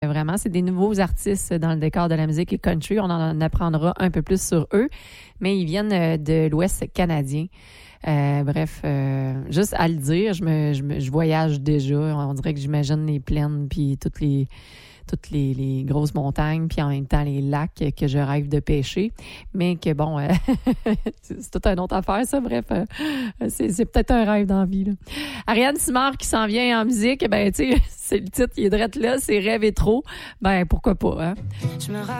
vraiment. C'est des nouveaux artistes dans le décor de la musique country. On en apprendra un peu plus sur eux, mais ils viennent de l'Ouest canadien. Bref, juste à le dire, je voyage déjà. On dirait que j'imagine les plaines puis toutes les grosses montagnes, puis en même temps les lacs que je rêve de pêcher. Mais que bon, c'est toute une autre affaire, ça. Bref, c'est peut-être un rêve dans la vie, là. Ariane Simard qui s'en vient en musique, ben tu sais, c'est le titre, il est drette là, c'est Rêve et trop. Ben pourquoi pas, hein?